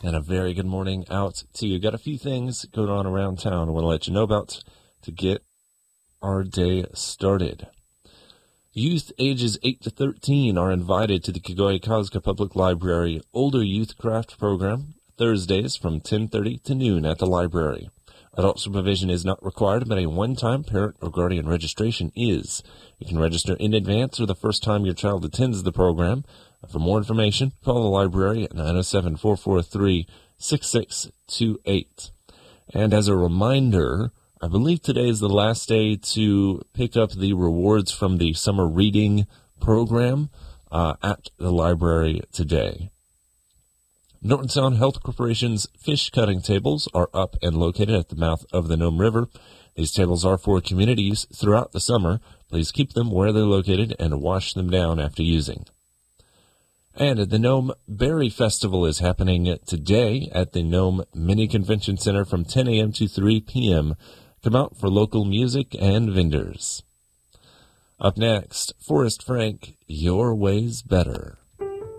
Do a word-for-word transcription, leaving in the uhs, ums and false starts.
And a very good morning out to you. Got a few things going on around town I want to let you know about to get our day started. Youth ages eight to thirteen are invited to the Kegoyakaska Public Library Older Youth Craft Program Thursdays from ten thirty to noon at the library. Adult supervision is not required, but a one-time parent or guardian registration is. You can register in advance or the first time your child attends the program. For more information, call the library at nine oh seven, four four three, six six two eight. And as a reminder, I believe today is the last day to pick up the rewards from the summer reading program uh, at the library today. Norton Sound Health Corporation's fish cutting tables are up and located at the mouth of the Nome River. These tables are for community use throughout the summer. Please keep them where they're located and wash them down after using. And the Nome Berry Festival is happening today at the Nome Mini Convention Center from ten a.m. to three p.m. Come out for local music and vendors. Up next, Forrest Frank, Your Way's Better.